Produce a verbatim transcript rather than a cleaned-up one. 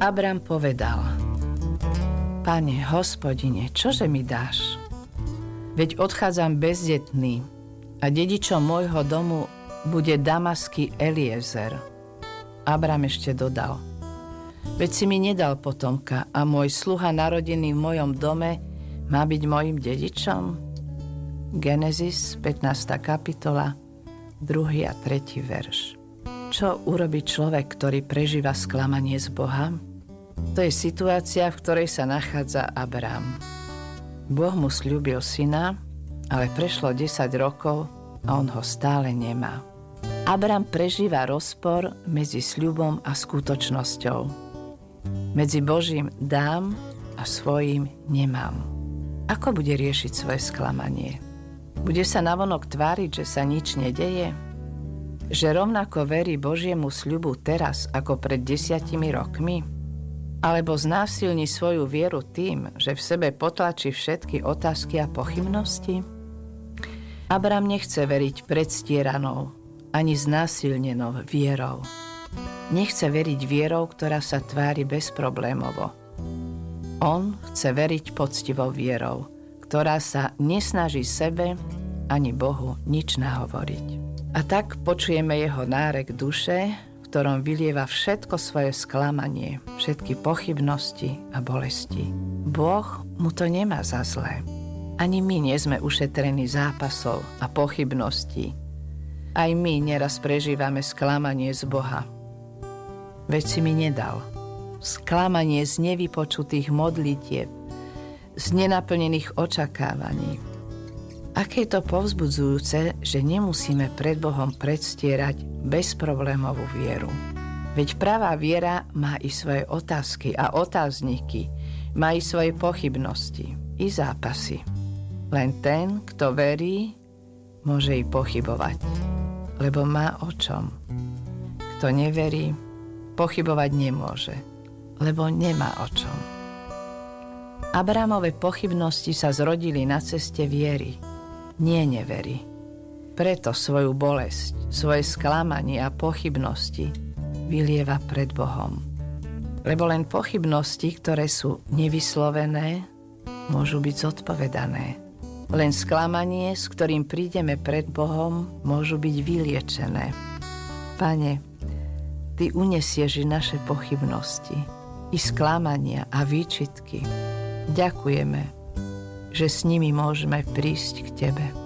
Abram povedal: Pane, Hospodine, čože mi dáš? Veď odchádzam bezdetný a dedičom môjho domu bude damaský Eliezer. Abram ešte dodal: Veď si mi nedal potomka a môj sluha narodený v mojom dome má byť mojim dedičom? Genesis, pätnásta kapitola, druhý a tretí verš. Čo urobí človek, ktorý prežíva sklamanie z Boha? To je situácia, v ktorej sa nachádza Abram. Boh mu sľúbil syna, ale prešlo desať rokov a on ho stále nemá. Abram prežíva rozpor medzi sľubom a skutočnosťou. Medzi Božím dám a svojím nemám. Ako bude riešiť svoje sklamanie? Bude sa navonok tváriť, že sa nič nedeje? Že rovnako verí Božiemu sľubu teraz ako pred desiatimi rokmi? Alebo znásilní svoju vieru tým, že v sebe potlačí všetky otázky a pochybnosti? Abram nechce veriť predstieranou ani znásilnenou vierou. Nechce veriť vierou, ktorá sa tvári bezproblémovo. On chce veriť poctivou vierou, ktorá sa nesnaží sebe ani Bohu nič nahovoriť. A tak počujeme jeho nárek duše, v ktorom vylieva všetko svoje sklamanie, všetky pochybnosti a bolesti. Boh mu to nemá za zlé. Ani my nie sme ušetrení zápasov a pochybností. Aj my neraz prežívame sklamanie z Boha. Veď si mi nedal. Sklamanie z nevypočutých modlitieb, z nenaplnených očakávaní. Aké je to povzbudzujúce, že nemusíme pred Bohom predstierať bezproblémovú vieru. Veď pravá viera má i svoje otázky a otázniky, má i svoje pochybnosti, i zápasy. Len ten, kto verí, môže i pochybovať, lebo má o čom. Kto neverí, pochybovať nemôže, lebo nemá o čom. Abramove pochybnosti sa zrodili na ceste viery, nie nevery. Preto svoju bolesť, svoje sklamanie a pochybnosti vylieva pred Bohom. Lebo len pochybnosti, ktoré sú nevyslovené, môžu byť zodpovedané. Len sklamanie, s ktorým prídeme pred Bohom, môžu byť vyliečené. Pane, Ty unesieš naše pochybnosti, i sklamania a výčitky. Ďakujeme, že s nimi môžeme prísť k Tebe.